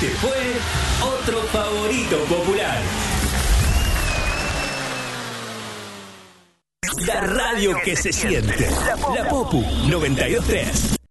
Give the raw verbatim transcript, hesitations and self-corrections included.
Este fue otro favorito popular. La radio que se siente. La Popu noventa y dos punto tres.